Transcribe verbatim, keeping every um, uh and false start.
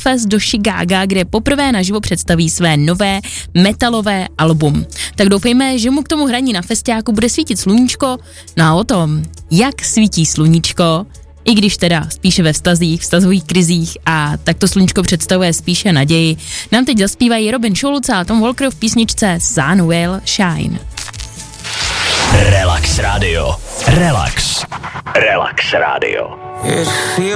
Fest do Chicaga, kde poprvé naživo představí své nové metalové album. Tak doufejme, že mu k tomu hraní na festiáku bude svítit sluníčko. No a o tom, jak svítí sluníčko, i když teda spíše ve vztazích, vztazových krizích a tak to sluníčko představuje spíše naději, nám teď zaspívají Robin Schulz a Tom Walker v písničce Sun Will Shine. Relax Radio. Relax. Relax Radio. It feels